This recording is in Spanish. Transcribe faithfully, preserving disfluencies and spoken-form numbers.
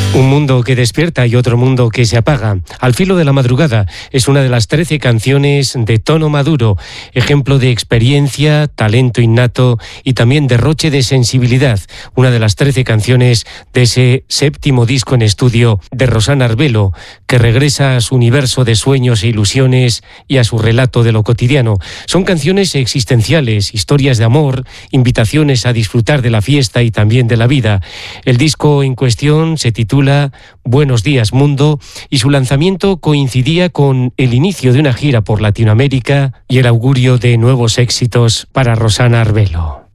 Un mundo que despierta y otro mundo que se apaga. Al filo de la madrugada es una de las trece canciones de tono maduro, ejemplo de experiencia, talento innato y también derroche de sensibilidad. Una de las trece canciones de ese séptimo disco en estudio de Rosana Arvelo, que regresa a su universo de sueños e ilusiones y a su relato de lo cotidiano. Son canciones existenciales, historias de amor, invitaciones a disfrutar de la fiesta y también de la vida. El disco en cuestión se titula Buenos días, mundo, y su lanzamiento coincidía con el inicio de una gira por Latinoamérica y el augurio de nuevos éxitos para Rosana Arvelo.